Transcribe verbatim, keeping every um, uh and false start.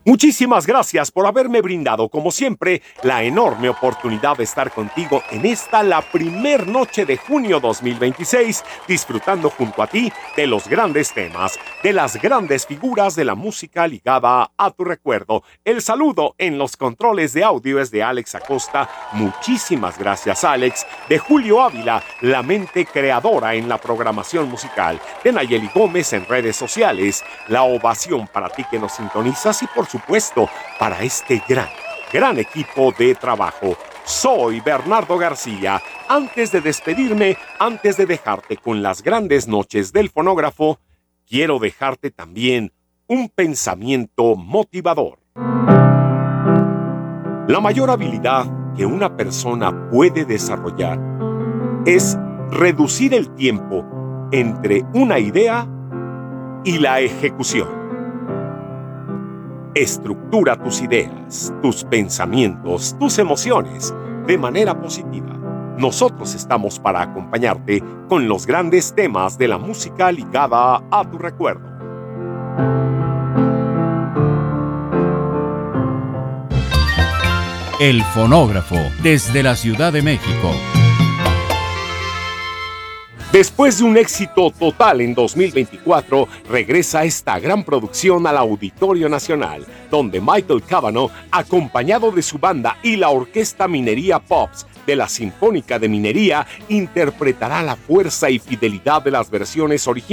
Muchísimas gracias por haberme brindado, como siempre, la enorme oportunidad de estar contigo en esta, la primer noche de junio dos mil veintiséis, disfrutando junto a ti de los grandes temas, de las grandes figuras de la música ligada a tu recuerdo. El saludo en los controles de audio es de Alex Acosta. Muchísimas gracias, Alex. De Julio Ávila, la mente creadora en la programación musical. De Nayeli Gómez en redes sociales. La ovación para ti que nos sintonizas y, por supuesto, para este gran, gran equipo de trabajo. Soy Bernardo García. Antes de despedirme, antes de dejarte con las grandes noches del fonógrafo, quiero dejarte también un pensamiento motivador. La mayor habilidad que una persona puede desarrollar es reducir el tiempo entre una idea y la ejecución. Estructura tus ideas, tus pensamientos, tus emociones de manera positiva. Nosotros estamos para acompañarte con los grandes temas de la música ligada a tu recuerdo. El Fonógrafo, desde la Ciudad de México. Después de un éxito total en dos mil veinticuatro, regresa esta gran producción al Auditorio Nacional, donde Michael Cavanaugh, acompañado de su banda y la Orquesta Minería Pops de la Sinfónica de Minería, interpretará la fuerza y fidelidad de las versiones originales